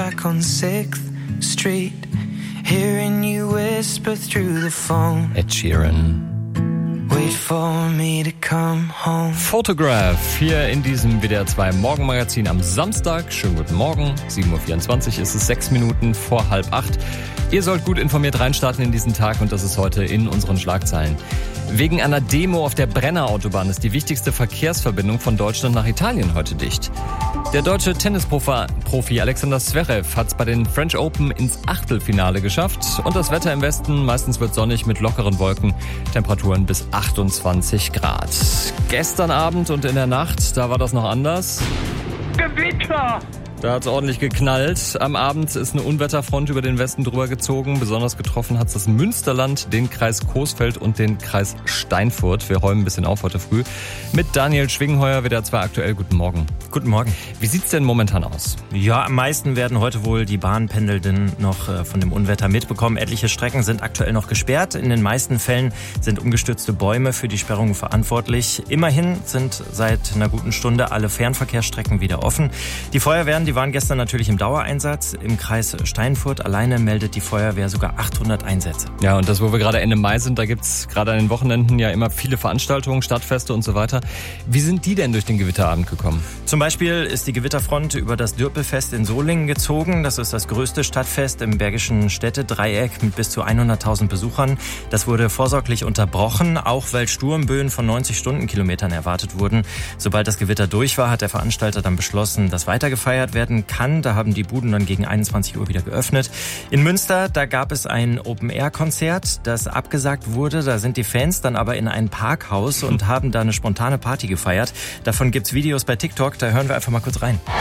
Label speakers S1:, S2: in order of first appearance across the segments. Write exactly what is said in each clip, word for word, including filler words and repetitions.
S1: back on sixth Street, hearing you whisper through the phone.
S2: Ed Sheeran.
S1: Wait for me to come home.
S2: Photograph hier in diesem W D R zwei Morgenmagazin am Samstag. Schönen guten Morgen. sieben Uhr vierundzwanzig ist es, sechs Minuten vor halb acht. Ihr sollt gut informiert reinstarten in diesen Tag und das ist heute in unseren Schlagzeilen. Wegen einer Demo auf der Brennerautobahn ist die wichtigste Verkehrsverbindung von Deutschland nach Italien heute dicht. Der deutsche Tennisprofi Alexander Zverev hat es bei den French Open ins Achtelfinale geschafft. Und das Wetter im Westen, meistens wird sonnig mit lockeren Wolken, Temperaturen bis achtundzwanzig Grad. Gestern Abend und in der Nacht, da war das noch anders.
S3: Gewitter!
S2: Da hat es ordentlich geknallt. Am Abend ist eine Unwetterfront über den Westen drüber gezogen. Besonders getroffen hat es das Münsterland, den Kreis Coesfeld und den Kreis Steinfurt. Wir räumen ein bisschen auf heute früh mit Daniel Schwingheuer, W D R zwei aktuell. Guten Morgen.
S4: Guten Morgen.
S2: Wie sieht's denn momentan aus?
S4: Ja, am meisten werden heute wohl die Bahnpendelnden noch von dem Unwetter mitbekommen. Etliche Strecken sind aktuell noch gesperrt. In den meisten Fällen sind umgestürzte Bäume für die Sperrung verantwortlich. Immerhin sind seit einer guten Stunde alle Fernverkehrsstrecken wieder offen. Die Feuerwehren, die waren gestern natürlich im Dauereinsatz. Im Kreis Steinfurt alleine meldet die Feuerwehr sogar achthundert Einsätze.
S2: Ja, und das, wo wir gerade Ende Mai sind, da gibt's gerade an den Wochenenden ja immer viele Veranstaltungen, Stadtfeste und so weiter. Wie sind die denn durch den Gewitterabend gekommen?
S4: Zum Beispiel ist die Gewitterfront über das Dürpelfest in Solingen gezogen. Das ist das größte Stadtfest im Bergischen Städtedreieck mit bis zu hunderttausend Besuchern. Das wurde vorsorglich unterbrochen, auch weil Sturmböen von neunzig Stundenkilometern erwartet wurden. Sobald das Gewitter durch war, hat der Veranstalter dann beschlossen, dass weiter gefeiert werden kann. Da haben die Buden dann gegen einundzwanzig Uhr wieder geöffnet. In Münster, da gab es ein Open-Air-Konzert, das abgesagt wurde. Da sind die Fans dann aber in ein Parkhaus und haben da eine spontane Party gefeiert. Davon gibt's Videos bei TikTok, da hören wir einfach mal kurz rein.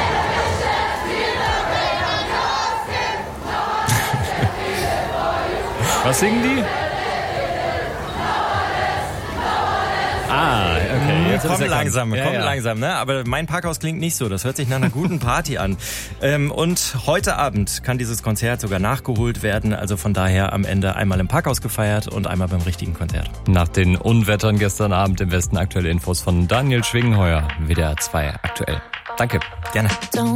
S2: Was singen die? Ah, okay.
S4: Jetzt komm
S2: ja
S4: langsam,
S2: ja,
S4: komm
S2: ja.
S4: langsam, ne? Aber mein Parkhaus klingt nicht so. Das hört sich nach einer guten Party an. Ähm, und heute Abend kann dieses Konzert sogar nachgeholt werden. Also von daher am Ende einmal im Parkhaus gefeiert und einmal beim richtigen Konzert.
S2: Nach den Unwettern gestern Abend im Westen aktuelle Infos von Daniel Schwingheuer, W D R zwei aktuell. Danke.
S4: Gerne.